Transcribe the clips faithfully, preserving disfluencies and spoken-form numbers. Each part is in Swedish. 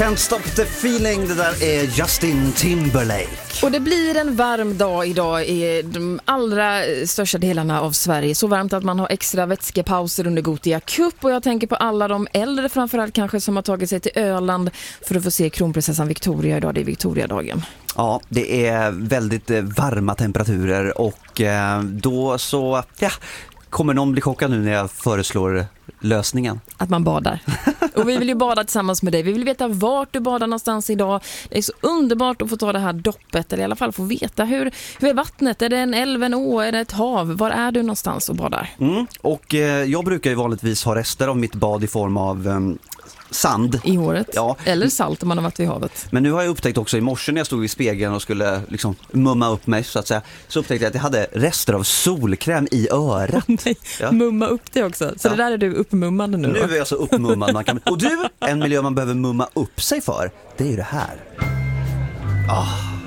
Can't stop the feeling, det där är Justin Timberlake. Och det blir en varm dag idag i de allra största delarna av Sverige. Så varmt att man har extra vätskepauser under Gothia Cup. Och jag tänker på alla de äldre framförallt kanske som har tagit sig till Öland för att få se kronprinsessan Victoria idag. Det är Victoriadagen. Ja, det är väldigt varma temperaturer och då så ja, kommer någon bli chockad nu när jag föreslår lösningen. Att man badar. Och vi vill ju bada tillsammans med dig. Vi vill veta vart du badar någonstans idag. Det är så underbart att få ta det här doppet. Eller i alla fall få veta hur, hur är vattnet? Är det en älv, en å, är det ett hav? Var är du någonstans och badar? Mm, och eh, jag brukar ju vanligtvis ha rester av mitt bad i form av eh, sand. I håret? Ja. Eller salt om man har varit vid havet. Men nu har jag upptäckt också i morse när jag stod i spegeln och skulle liksom mumma upp mig så att säga. Så upptäckte jag att jag hade rester av solkräm i örat. Nej, ja. Mumma upp det också. Så ja. det där är du uppmummande nu. Nu är jag så uppmummad man kan. Och du, en miljö man behöver mumma upp sig för, det är ju det här. Ah.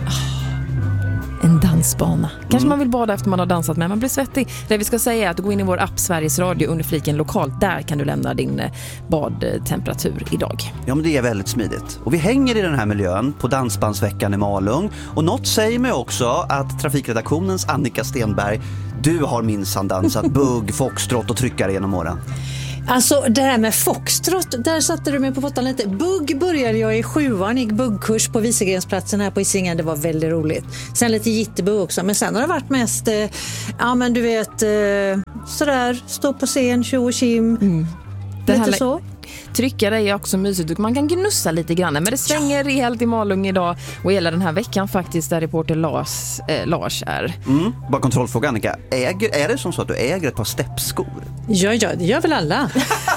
En dansbana. Kanske mm. man vill bada efter man har dansat men man blir svettig. Det vi ska säga är att gå in i vår app Sveriges Radio under fliken lokalt. Där kan du lämna din badtemperatur idag. Ja, men det är väldigt smidigt. Och vi hänger i den här miljön på Dansbandsveckan i Malung. Och något säger mig också att trafikredaktionens Annika Stenberg, du har minsann dansat bugg, foxtrot och tryckare genom åren. Alltså det här med foxtrot, där satte du mig på pottan lite. Bugg började jag i sjuan, gick buggkurs på Visegränsplatsen här på Hisingen. Det var väldigt roligt. Sen lite jitterbugg också, men sen har det varit mest, eh, ja men du vet, eh, sådär, stå på scen, tjo och kim, mm. lite här så. Tryckare är också mysigt. Man kan gnussa lite grann. Men det svänger ja. rejält i Malung idag. Och hela den här veckan faktiskt där reporter Lars, äh, Lars är. Mm. Bara kontrollfråga Annika. Äger, är det som så att du äger ett par steppskor? Ja, ja, det gör väl alla.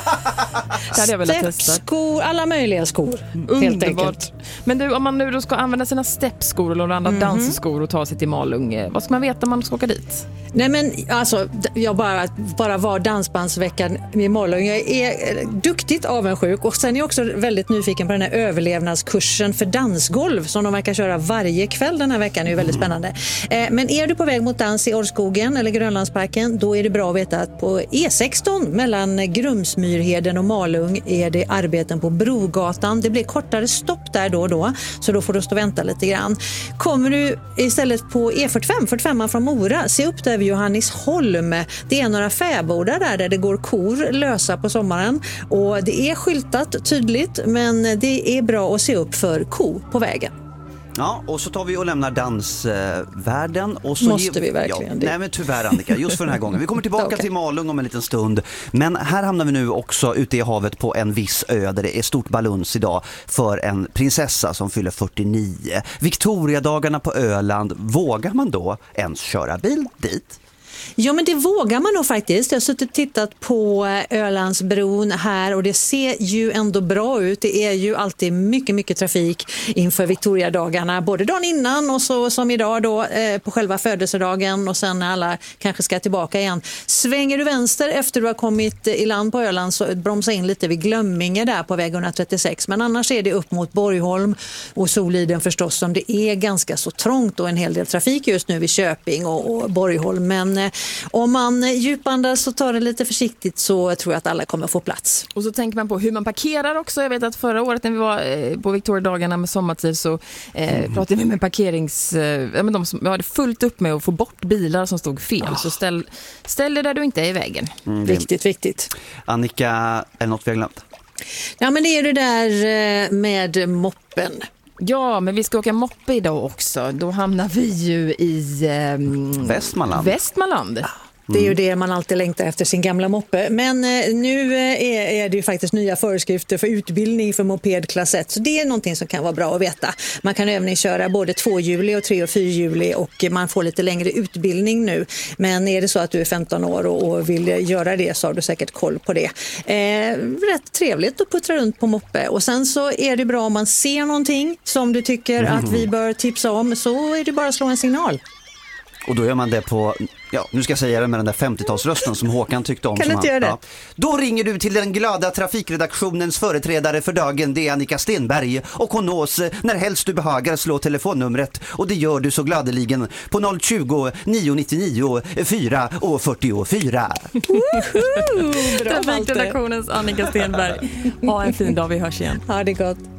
Det hade jag velat testa. Steppskor, alla möjliga skor. Underbart. Helt enkelt. Men du, om man nu då ska använda sina steppskor eller andra mm-hmm. dansskor och ta sig till Malung, vad ska man veta om man ska åka dit? Nej men alltså, jag bara, bara var dansbandsveckan i Malung. Jag är duktigt avundsjuk och sen är jag också väldigt nyfiken på den här överlevnadskursen för dansgolv som de verkar köra varje kväll den här veckan. Det är ju väldigt spännande. Men är du på väg mot dans i Orrskogen eller Grönlandsparken, då är det bra att veta att på E sexton mellan Grumsmyrheden och Malung är det arbeten på Brogatan. Det blir kortare stopp där då och då, så då får du stå och vänta lite grann. Kommer du istället på E fyrtiofem, fyrtiofem från Mora, se upp där vid Johannisholm. Det är några fäbodar där, där det går kor lösa på sommaren och det är skyltat tydligt, men det är bra att se upp för ko på vägen. Ja, och så tar vi och lämnar dansvärlden. Och så Måste vi verkligen ja, det? Nej men tyvärr Annika, just för den här gången. Vi kommer tillbaka okay. till Malung om en liten stund. Men här hamnar vi nu också ute i havet på en viss ö där det är stort baluns idag för en prinsessa som fyller fyrtionio. Victoriadagarna på Öland, vågar man då ens köra bil dit? Ja, men det vågar man nog faktiskt. Jag har suttit och tittat på Ölandsbron här och det ser ju ändå bra ut. Det är ju alltid mycket, mycket trafik inför Victoriadagarna. Både dagen innan och så som idag då eh, på själva födelsedagen och sen när alla kanske ska tillbaka igen. Svänger du vänster efter du har kommit i land på Öland så bromsa in lite vid Glömminge där på väg etthundratrettiosex. Men annars är det upp mot Borgholm och Soliden förstås som det är ganska så trångt och en hel del trafik just nu vid Köping och, och Borgholm. Men eh, om man djupandas så tar det lite försiktigt så tror jag att alla kommer få plats. Och så tänker man på hur man parkerar också. Jag vet att förra året när vi var eh, på Victoriadagarna med sommartid så eh, mm. pratade vi med parkerings... Eh, ja, men de som hade fullt upp med att få bort bilar som stod fel. Oh. Så ställ, ställ dig där du inte är i vägen. Mm, viktigt, viktigt. Annika, är det något vi har glömt? Ja, men det är det där med moppen. Ja, men vi ska åka moppe idag också. Då hamnar vi ju i eh, Västmanland. Västmanland. Det är ju det man alltid längtar efter, sin gamla moppe. Men eh, nu är, är det ju faktiskt nya föreskrifter för utbildning för moped klass ett. Så det är någonting som kan vara bra att veta. Man kan övningsköra både tvåhjulig och tre- och fyrhjulig och man får lite längre utbildning nu. Men är det så att du är femton år och, och vill göra det så har du säkert koll på det. Eh, rätt trevligt att puttra runt på moppe. Och sen så är det bra om man ser någonting som du tycker mm. att vi bör tipsa om, så är det bara att slå en signal. Och då gör man det på, ja, nu ska jag säga det med den där femtiotalsrösten som Håkan tyckte om. Kan som du inte han, göra det? Ja. Då ringer du till den glada trafikredaktionens företrädare för dagen, det är Annika Stenberg. Och hon nås när helst du behagar slå telefonnumret. Och det gör du så gladeligen på noll tjugo, nio nittionio, fyra och fyrtiofyra. Trafikredaktionens Annika Stenberg. Ha en fin dag, vi hörs igen. Ha det gott.